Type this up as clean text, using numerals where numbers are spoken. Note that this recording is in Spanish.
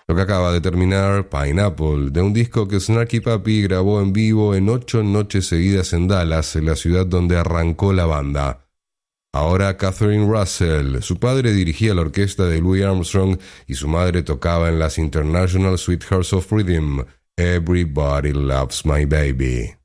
Lo que acaba de terminar, Pineapple, de un disco que Snarky Puppy grabó en vivo en 8 noches seguidas en Dallas, en la ciudad donde arrancó la banda. Ahora Catherine Russell, su padre dirigía la orquesta de Louis Armstrong y su madre tocaba en las International Sweethearts of Rhythm. Everybody Loves My Baby.